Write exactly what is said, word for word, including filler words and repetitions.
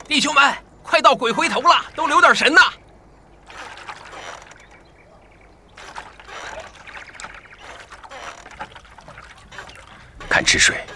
弟兄们，快到鬼回头了，都留点神呐！ 看池水，